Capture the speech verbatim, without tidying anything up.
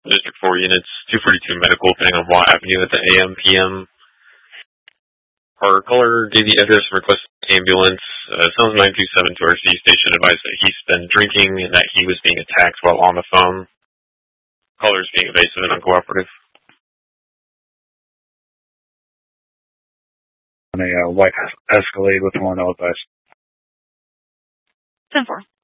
District four units, two forty-two Medical, Pennington Watt Avenue at the A M P M. Our caller gave the address and requested an ambulance. Uh, Sounds nine two seven to our C station advised that he's been drinking and that he was being attacked while on the phone. Caller is being evasive and uncooperative. On a uh, white Escalade with one advice. ten four.